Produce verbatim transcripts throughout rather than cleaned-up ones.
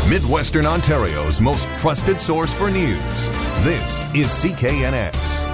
Midwestern Ontario's most trusted source for news. This is C K N X.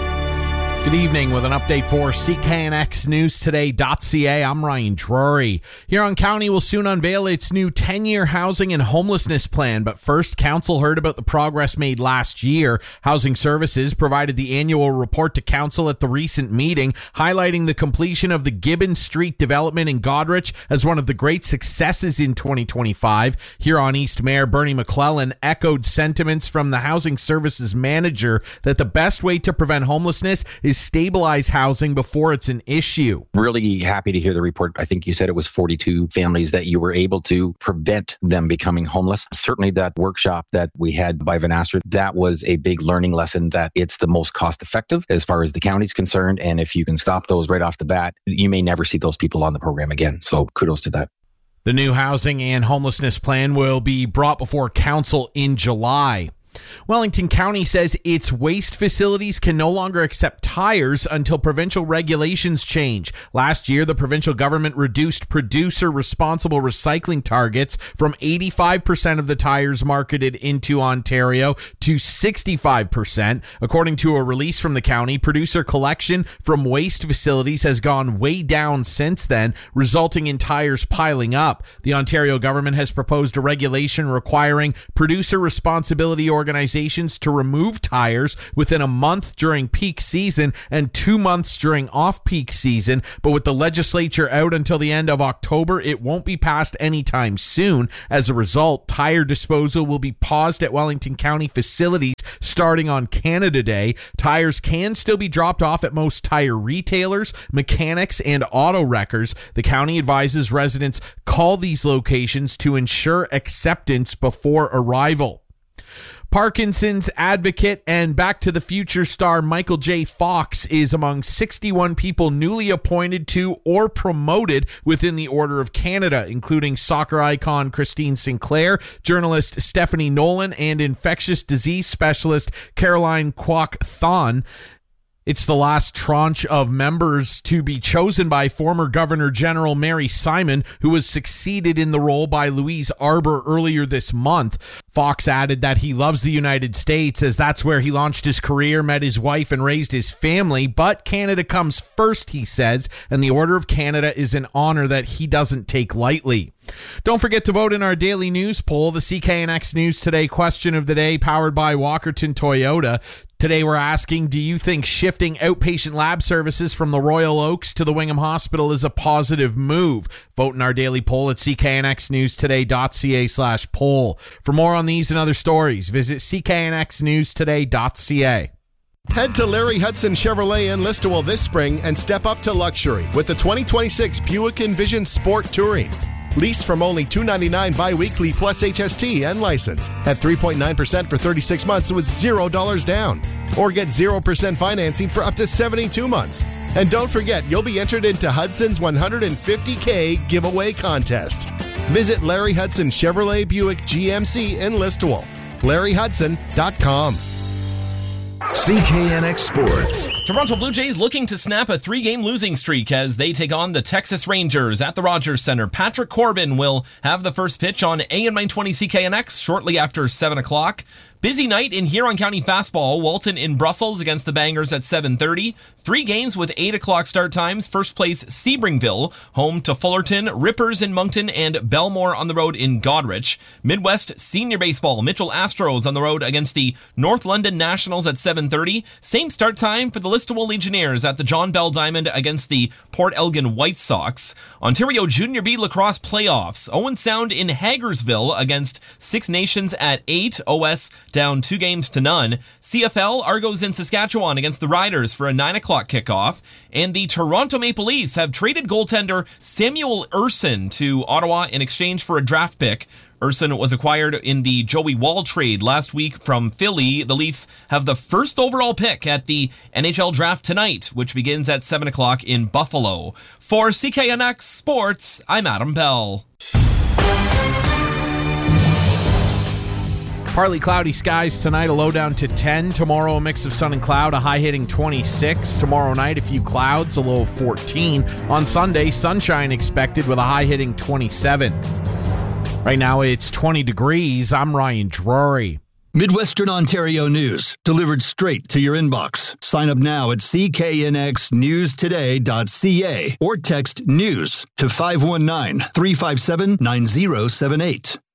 Good evening with an update for C K N X News Today dot C A. I'm Ryan Drury. Huron County will soon unveil its new ten-year housing and homelessness plan, but first, Council heard about the progress made last year. Housing Services provided the annual report to Council at the recent meeting, highlighting the completion of the Gibbons Street development in Goderich as one of the great successes in twenty twenty-five. Huron East Mayor Bernie McClellan echoed sentiments from the Housing Services manager that the best way to prevent homelessness is stabilize housing before it's an issue. Really happy to hear the report. I think you said it was forty-two families that you were able to prevent them becoming homeless. Certainly that workshop that we had by Vanastra, that was a big learning lesson that it's the most cost effective as far as the county's concerned. And if you can stop those right off the bat, you may never see those people on the program again. So kudos to that. The new housing and homelessness plan will be brought before Council in July. Wellington County says its waste facilities can no longer accept tires until provincial regulations change. Last year, the provincial government reduced producer responsible recycling targets from eighty-five percent of the tires marketed into Ontario to sixty-five percent. According to a release from the county, producer collection from waste facilities has gone way down since then, resulting in tires piling up. The Ontario government has proposed a regulation requiring producer responsibility organizations organizations to remove tires within a month during peak season and two months during off-peak season. But with the legislature out until the end of October, it won't be passed anytime soon. As a result, tire disposal will be paused at Wellington County facilities starting on Canada Day. Tires can still be dropped off at most tire retailers, mechanics, and auto wreckers. The county advises residents call these locations to ensure acceptance before arrival. Parkinson's advocate and Back to the Future star Michael J. Fox is among sixty-one people newly appointed to or promoted within the Order of Canada, including soccer icon Christine Sinclair, journalist Stephanie Nolan, and infectious disease specialist Caroline Kwok-Thon. It's the last tranche of members to be chosen by former Governor General Mary Simon, who was succeeded in the role by Louise Arbour earlier this month. Fox added that he loves the United States as that's where he launched his career, met his wife, and raised his family. But Canada comes first, he says, and the Order of Canada is an honor that he doesn't take lightly. Don't forget to vote in our daily news poll, the C K N X News Today question of the day, powered by Walkerton Toyota. Today we're asking, do you think shifting outpatient lab services from the Royal Oaks to the Wingham Hospital is a positive move? Vote in our daily poll at C K N X News Today dot C A slash poll. For more on these and other stories, visit C K N X News Today dot C A. Head to Larry Hudson Chevrolet in Listowel this spring and step up to luxury with the twenty twenty-six Buick Envision Sport Touring. Lease from only two hundred ninety-nine dollars bi-weekly plus H S T and license at three point nine percent for thirty-six months with zero dollars down. Or get zero percent financing for up to seventy-two months. And don't forget, you'll be entered into Hudson's one hundred fifty thousand dollars giveaway contest. Visit Larry Hudson Chevrolet Buick G M C in Listowel. Larry Hudson dot com. C K N X Sports. Toronto Blue Jays looking to snap a three-game losing streak as they take on the Texas Rangers at the Rogers Center. Patrick Corbin will have the first pitch on A M nine twenty C K N X shortly after seven o'clock. Busy night in Huron County Fastball. Walton in Brussels against the Bangers at seven thirty. Three games with eight o'clock start times. First place Sebringville, home to Fullerton, Rippers in Moncton, and Belmore on the road in Goderich. Midwest Senior Baseball. Mitchell Astros on the road against the North London Nationals at seven thirty. Same start time for the Listowel Legionnaires at the John Bell Diamond against the Port Elgin White Sox. Ontario Junior B Lacrosse Playoffs. Owen Sound in Hagersville against Six Nations at eight. O S down two games to none. C F L, Argos in Saskatchewan against the Riders for a nine o'clock kickoff. And the Toronto Maple Leafs have traded goaltender Samuel Urson to Ottawa in exchange for a draft pick. Urson was acquired in the Joey Wall trade last week from Philly. The Leafs have the first overall pick at the N H L draft tonight, which begins at seven o'clock in Buffalo. For C K N X Sports, I'm Adam Bell. Partly cloudy skies tonight, a low down to ten. Tomorrow, a mix of sun and cloud, a high hitting twenty-six. Tomorrow night, a few clouds, a low of fourteen. On Sunday, sunshine expected with a high hitting twenty-seven. Right now it's twenty degrees. I'm Ryan Drury. Midwestern Ontario news, delivered straight to your inbox. Sign up now at c k n x news today dot c a or text NEWS to five one nine, three five seven, nine zero seven eight.